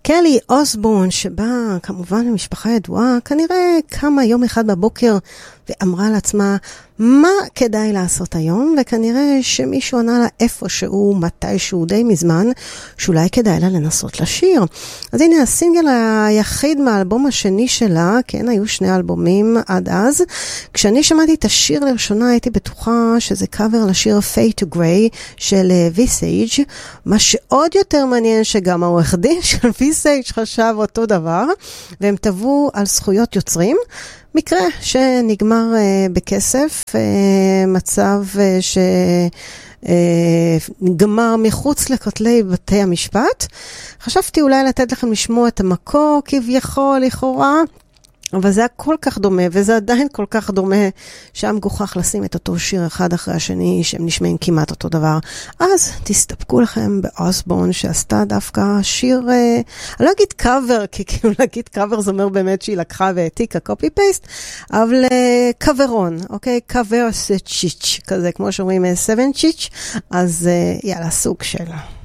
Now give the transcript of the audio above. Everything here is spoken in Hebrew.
קלי אוסבורן, שבאה כמובן למשפחה ידועה, כנראה קמה יום אחד בבוקר ואמרה לעצמה, מה כדאי לעשות היום? וכנראה שמישהו ענה לה איפשהו, מתישהו די מזמן, שאולי כדאי לה לנסות לשיר. אז הנה הסינגל היחיד מהאלבום השני שלה, כן, היו 2 אלבומים עד אז. כשאני שמעתי את השיר לראשונה, הייתי בטוחה שזה קאבר לשיר Fade to Grey של Visage, מה שעוד יותר מעניין שגם העורך דין של Visage חשב אותו דבר, והם טבעו על זכויות יוצרים. מקרה שנגמר בכסף, מצב שנגמר מחוץ לכותלי בתי המשפט. חשבתי אולי לתת לכם לשמוע את המקור כביכול, לכאורה, אבל זה היה כל כך דומה, וזה עדיין כל כך דומה, שהיה מגוחך לשים את אותו שיר אחד אחרי השני, שהם נשמעים כמעט אותו דבר. אז תסתפקו לכם באוסבורן, שעשתה דווקא שיר, אני לא אגיד קאבר, כי כאילו להגיד קאבר זה אומר באמת שהיא לקחה והעתיקה קופי פייסט, אבל קאברון, אוקיי? קאבר סצ'יץ', כזה כמו שאומרים 7 צ'יץ', אז יאללה, סוג שלה.